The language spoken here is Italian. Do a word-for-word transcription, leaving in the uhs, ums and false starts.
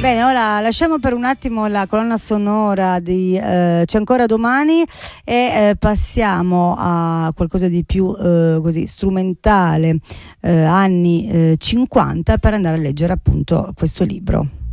Bene, ora lasciamo per un attimo la colonna sonora di eh, C'è ancora domani e eh, passiamo a qualcosa di più eh, così strumentale, eh, anni eh, cinquanta, per andare a leggere appunto questo libro.